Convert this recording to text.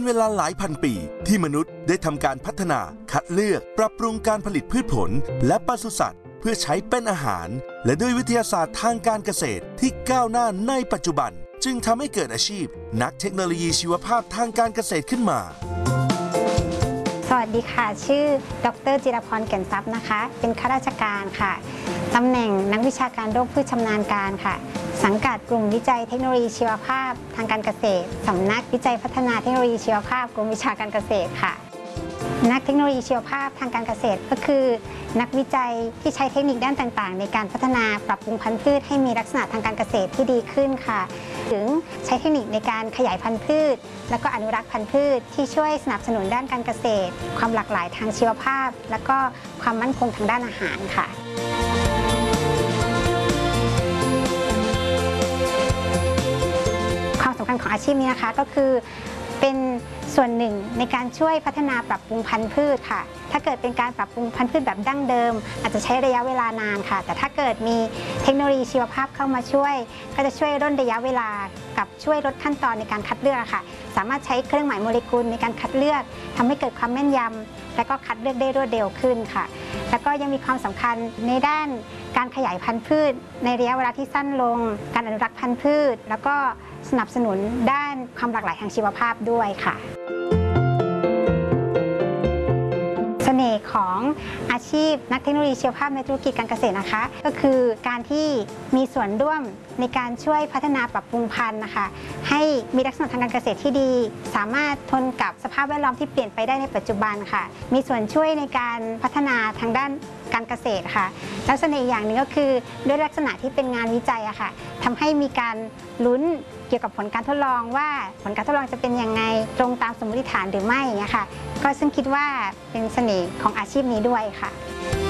เวลาหลายพันปีที่มนุษย์ได้ทำการพัฒนาคัดเลือกปรับปรุงการผลิตพืชผลและปศุสัตว์เพื่อใช้เป็นอาหารและด้วยวิทยาศาสตร์ทางการเกษตรที่ก้าวหน้าในปัจจุบันจึงทำให้เกิดอาชีพนักเทคโนโลยีชีวภาพทางการเกษตรขึ้นมาสวัสดีค่ะชื่อดร.จิรพร แก่นทรัพย์นะคะเป็นข้าราชการค่ะตำแหน่งนักวิชาการโรคพืชชำนาญการค่ะสังกัดกลุ่มวิจัยเทคโนโลยีชีวภาพทางการเกษตรสำนักวิจัยพัฒนาเทคโนโลยีชีวภาพกรมวิชาการเกษตรค่ะนักเทคโนโลยีชีวภาพทางการเกษตรก็คือนักวิจัยที่ใช้เทคนิคด้านต่างๆในการพัฒนาปรับปรุงพันธุ์พืชให้มีลักษณะทางการเกษตรที่ดีขึ้นค่ะถึงใช้เทคนิคในการขยายพันธุ์พืชและก็อนุรักษ์พันธุ์พืชที่ช่วยสนับสนุนด้านการเกษตรความหลากหลายทางชีวภาพและก็ความมั่นคงทางด้านอาหารค่ะความสำคัญของอาชีพนี้นะคะก็คือเป็นส่วนหนึ่งในการช่วยพัฒนาปรับปรุงพันธุ์พืชค่ะถ้าเกิดเป็นการปรับปรุงพันธุ์พืชแบบดั้งเดิมอาจจะใช้ระยะเวลานานค่ะแต่ถ้าเกิดมีเทคโนโลยีชีวภาพเข้ามาช่วยก็จะช่วยร่นระยะเวลากับช่วยลดขั้นตอนในการคัดเลือกค่ะสามารถใช้เครื่องหมายโมเลกุลในการคัดเลือกทำให้เกิดความแม่นยำและก็คัดเลือกได้รวดเร็วขึ้นค่ะแล้วก็ยังมีความสำคัญในด้านการขยายพันธุ์พืชในระยะเวลาที่สั้นลงการอนุรักษ์พันธุ์พืชแล้วก็สนับสนุนด้านความหลากหลายทางชีวภาพด้วยค่ะเสน่ห์ของอาชีพนักเทคโนโลยีชีวภาพในธุรกิจการเกษตรนะคะก็คือการที่มีส่วนร่วมในการช่วยพัฒนาปรับปรุงพันธุ์นะคะให้มีลักษณะทางการเกษตรที่ดีสามารถทนกับสภาพแวดล้อมที่เปลี่ยนไปได้ในปัจจุบันค่ะมีส่วนช่วยในการพัฒนาทางด้านการเกษตรค่ะแล้วเสน่ห์อย่างหนึ่งก็คือด้วยลักษณะที่เป็นงานวิจัยอะค่ะทำให้มีการลุ้นเกี่ยวกับผลการทดลองว่าผลการทดลองจะเป็นยังไงตรงตามสมมติฐานหรือไม่อย่างเงี้ยค่ะก็ซึ่งคิดว่าเป็นเสน่ห์ของอาชีพนี้ด้วยค่ะ